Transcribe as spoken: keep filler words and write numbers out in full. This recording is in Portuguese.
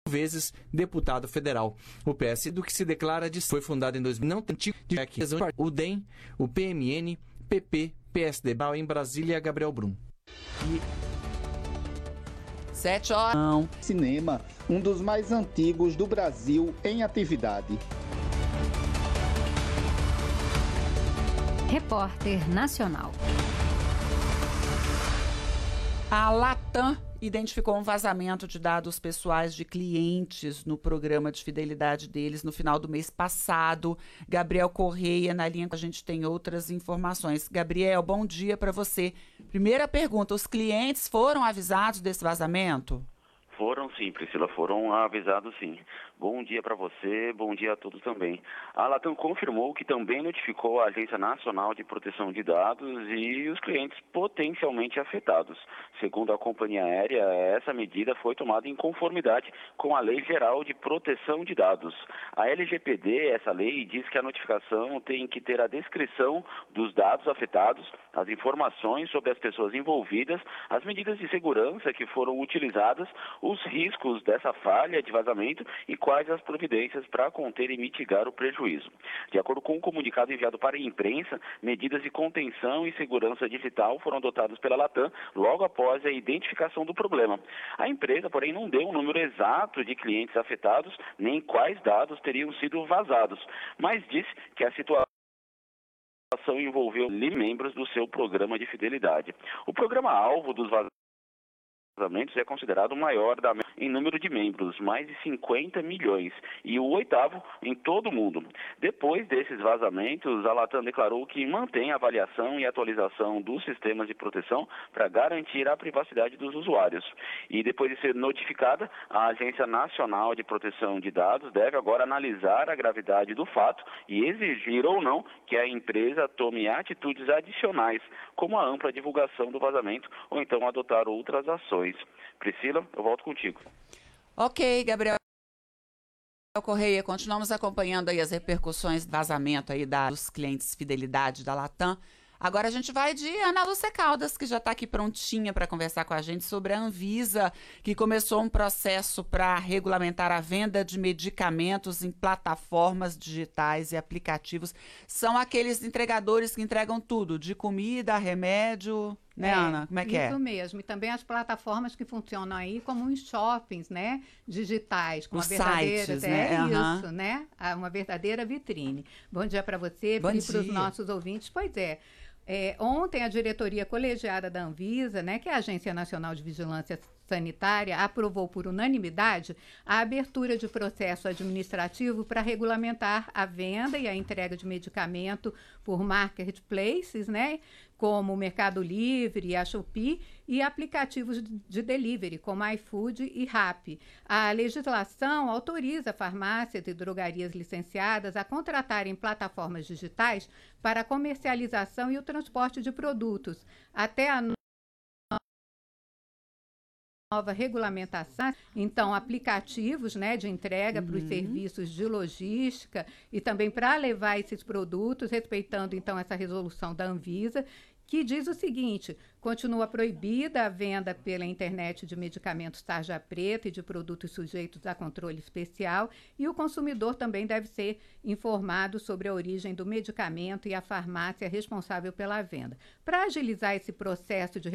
vezes deputado federal. O P S do que se declara de foi fundado em dois mil, não tem tipo de o D E M, o P M N, P P, P S D B em Brasília, Gabriel Brum. E... Sete horas. Não. Cinema, um dos mais antigos do Brasil em atividade. Repórter Nacional. A Latam identificou um vazamento de dados pessoais de clientes no programa de fidelidade deles no final do mês passado. Gabriel Correia, na linha, a gente tem outras informações. Gabriel, bom dia para você. Primeira pergunta, os clientes foram avisados desse vazamento? Foram sim, Priscila, foram avisados sim. Bom dia para você, bom dia a todos também. A Latam confirmou que também notificou a Agência Nacional de Proteção de Dados e os clientes potencialmente afetados. Segundo a companhia aérea, essa medida foi tomada em conformidade com a Lei Geral de Proteção de Dados. A L G P D, essa lei, diz que a notificação tem que ter a descrição dos dados afetados, as informações sobre as pessoas envolvidas, as medidas de segurança que foram utilizadas, os riscos dessa falha de vazamento e quais as providências para conter e mitigar o prejuízo. De acordo com o comunicado enviado para a imprensa, medidas de contenção e segurança digital foram adotadas pela Latam logo após a identificação do problema. A empresa, porém, não deu um número exato de clientes afetados, nem quais dados teriam sido vazados, mas disse que a situação envolveu membros do seu programa de fidelidade. O programa-alvo dos vazamentos é considerado o maior da, em número de membros, mais de cinquenta milhões, e o oitavo em todo o mundo. Depois desses vazamentos, a Latam declarou que mantém a avaliação e atualização dos sistemas de proteção para garantir a privacidade dos usuários. E depois de ser notificada, a Agência Nacional de Proteção de Dados deve agora analisar a gravidade do fato e exigir ou não que a empresa tome atitudes adicionais, como a ampla divulgação do vazamento ou então adotar outras ações. Priscila, eu volto contigo. Ok, Gabriel Correia, continuamos acompanhando aí as repercussões do vazamento aí da, dos clientes fidelidade da Latam. Agora a gente vai de Ana Lúcia Caldas, que já está aqui prontinha para conversar com a gente sobre a Anvisa, que começou um processo para regulamentar a venda de medicamentos em plataformas digitais e aplicativos. São aqueles entregadores que entregam tudo, de comida, remédio, né, é, Ana? Como é que isso é? Isso mesmo. E também as plataformas que funcionam aí como os shoppings, né, digitais, com os uma verdadeira, sites, é né? isso, uhum. né? Uma verdadeira vitrine. Bom dia para você Bom e para os dia. nossos ouvintes. Pois é. É, ontem a diretoria colegiada da Anvisa, né, que é a Agência Nacional de Vigilância Sanitária, aprovou por unanimidade a abertura de processo administrativo para regulamentar a venda e a entrega de medicamento por marketplaces, né, como o Mercado Livre e a Shopee, e aplicativos de delivery, como iFood e Rappi. A legislação autoriza farmácias e drogarias licenciadas a contratarem plataformas digitais para a comercialização e o transporte de produtos. Até a nova regulamentação, então, aplicativos, né, de entrega uhum. para os serviços de logística e também para levar esses produtos, respeitando, então, essa resolução da Anvisa, que diz o seguinte: continua proibida a venda pela internet de medicamentos tarja preta e de produtos sujeitos a controle especial, e o consumidor também deve ser informado sobre a origem do medicamento e a farmácia responsável pela venda. Para agilizar esse processo de